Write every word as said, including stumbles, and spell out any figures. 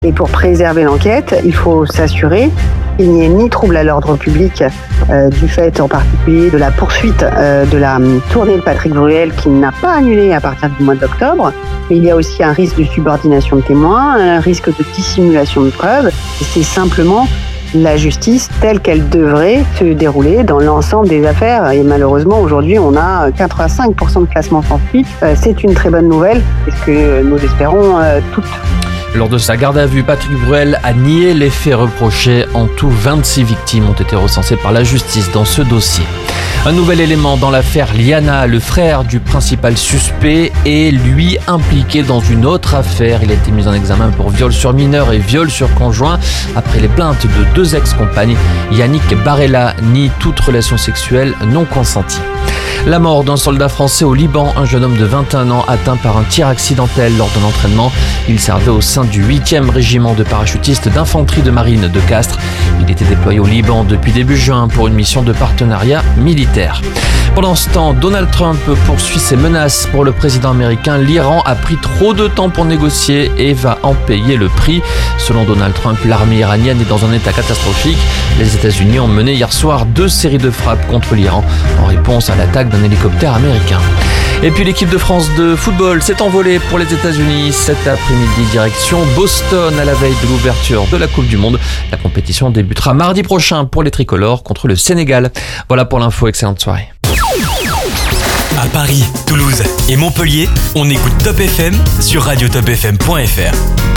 Et pour préserver l'enquête, il faut s'assurer qu'il n'y ait ni trouble à l'ordre public euh, du fait en particulier de la poursuite euh, de la euh, tournée de Patrick Bruel qui n'a pas annulé à partir du mois d'octobre. Mais il y a aussi un risque de subordination de témoins, un risque de dissimulation de preuves. Et c'est simplement la justice telle qu'elle devrait se dérouler dans l'ensemble des affaires. Et malheureusement, aujourd'hui, on a quatre-vingt-cinq pour cent de classement sans suite. Euh, c'est une très bonne nouvelle, et ce que nous espérons euh, toutes. Lors de sa garde à vue, Patrick Bruel a nié les faits reprochés. En tout, vingt-six victimes ont été recensées par la justice dans ce dossier. Un nouvel élément dans l'affaire Liana, le frère du principal suspect est lui impliqué dans une autre affaire. Il a été mis en examen pour viol sur mineur et viol sur conjoint après les plaintes de deux ex-compagnes. Yannick Barella nie toute relation sexuelle non consentie. La mort d'un soldat français au Liban, un jeune homme de vingt et un ans atteint par un tir accidentel lors d'un entraînement. Il servait au sein du huitième régiment de parachutistes d'infanterie de marine de Castres. Il était déployé au Liban depuis début juin pour une mission de partenariat militaire. Pendant ce temps, Donald Trump poursuit ses menaces pour le président américain. L'Iran a pris trop de temps pour négocier et va en payer le prix. Selon Donald Trump, l'armée iranienne est dans un état catastrophique. Les États-Unis ont mené hier soir deux séries de frappes contre l'Iran en réponse à l'attaque d'un hélicoptère américain. Et puis l'équipe de France de football s'est envolée pour les États-Unis cet après-midi, direction Boston à la veille de l'ouverture de la Coupe du Monde. La compétition débutera mardi prochain pour les tricolores contre le Sénégal. Voilà pour l'info, excellente soirée. À Paris, Toulouse et Montpellier, on écoute Top F M sur radio top f m point f r.